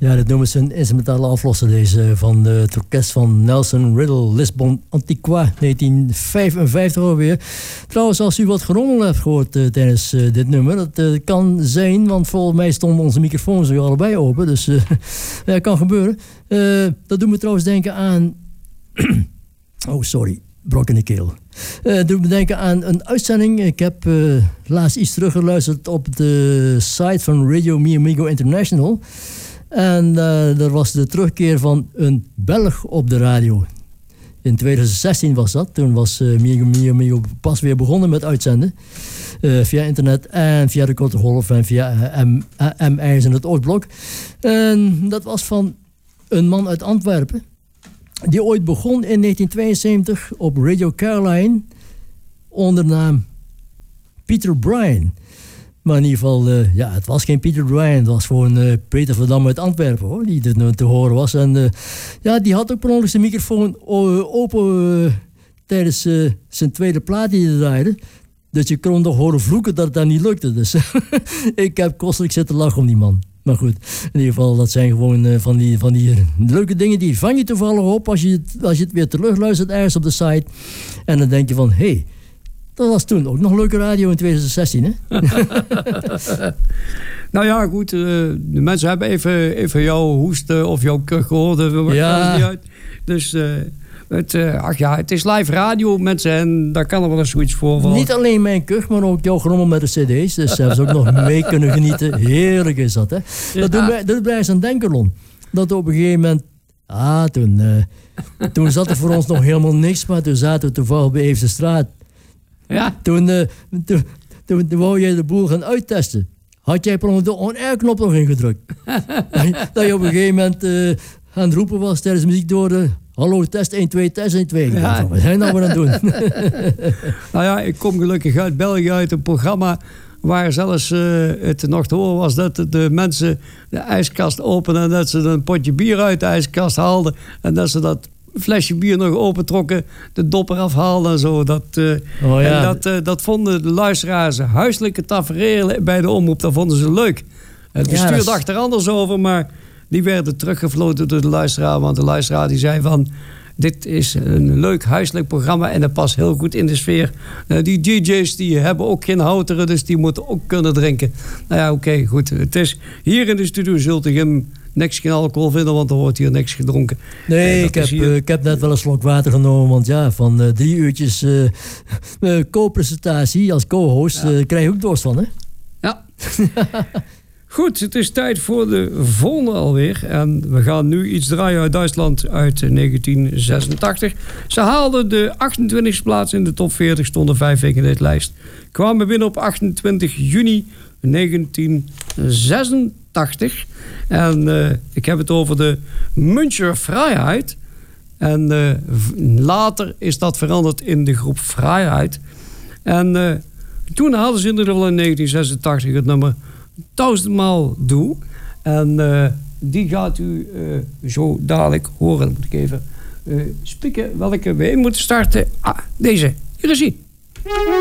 Ja, dit nummer is een instrumentale aflosser deze van het orkest van Nelson Riddle, Lisbon Antiqua, 1955 alweer. Trouwens, als u wat gerommel hebt gehoord tijdens dit nummer, dat kan zijn, want volgens mij stonden onze microfoons weer allebei open, dus dat kan gebeuren. Dat doet me trouwens denken aan... oh, sorry, brok in de keel. Doet me denken aan een uitzending. Ik heb laatst iets teruggeluisterd op de site van Radio Mi Amigo International. En er was de terugkeer van een Belg op de radio. In 2016 was dat. Toen was Mi Amigo pas weer begonnen met uitzenden. Via internet en via de korte golf en via AM-ijs in het Oostblok. En dat was van een man uit Antwerpen. Die ooit begon in 1972 op Radio Caroline onder naam Peter Bryan. Maar in ieder geval, het was geen Peter Bryan. Het was gewoon Peter Verdam uit Antwerpen, hoor, die te horen was. En die had ook per ongeluk zijn microfoon open tijdens zijn tweede plaat die hij draaide. Dus je kon toch horen vloeken dat het dan niet lukte. Dus ik heb kostelijk zitten lachen om die man. Maar goed, in ieder geval, dat zijn gewoon van die leuke dingen die vang je toevallig op als je het weer terugluistert ergens op de site. En dan denk je van, hé, dat was toen ook nog leuke radio in 2016, hè? Nou ja, goed, de mensen hebben even jouw hoesten of jouw kuch gehoord. Dat maakt niet uit. Dus... het is live radio, mensen, en daar kan er wel eens zoiets voor vallen. Niet alleen mijn kuch, maar ook jouw grommel met de cd's. Dus ze hebben ze ook nog mee kunnen genieten. Heerlijk is dat, hè? Ja. Dat doet mij eens aan denken, Ron. Dat op een gegeven moment... toen zat er voor ons nog helemaal niks, maar toen zaten we toevallig bij Eefse Straat. Ja. Toen wou jij de boel gaan uittesten. Had jij per ongeluk de on-air-knop nog ingedrukt. Dat je op een gegeven moment aan het roepen was tijdens de muziek door de... Hallo, test 1, 2, test 1, 2. Ja. Wat zijn we nou aan het doen? Nou ja, ik kom gelukkig uit België, uit een programma waar zelfs het nog te horen was dat de mensen de ijskast openen en dat ze een potje bier uit de ijskast haalden en dat ze dat flesje bier nog opentrokken, de dopper afhaalden en zo. Dat vonden de luisteraars huiselijke tafereel bij de omroep, dat vonden ze leuk. Het bestuur dacht er anders over, maar... Die werden teruggefloten door de luisteraar. Want de luisteraar die zei van... Dit is een leuk huiselijk programma en dat past heel goed in de sfeer. Die DJ's die hebben ook geen houteren, dus die moeten ook kunnen drinken. Nou ja, oké, goed. Het is hier in de studio Zultegem geen alcohol vinden, want er wordt hier niks gedronken. Nee, ik heb net wel een slok water genomen, want ja, van 3 uurtjes co-presentatie als co-host krijg je ook dorst van, hè? Ja. Goed, het is tijd voor de volgende alweer. En we gaan nu iets draaien uit Duitsland uit 1986. Ze haalden de 28e plaats in de top 40, stonden 5 weken in deze lijst. Kwamen binnen op 28 juni 1986. En ik heb het over de Müncher Freiheit. En later is dat veranderd in de groep Freiheit. En toen hadden ze inderdaad in 1986 het nummer 1000-maal Doe. En die gaat u zo dadelijk horen. Dan moet ik even spieken welke we in moeten starten. Deze. Hier is hij.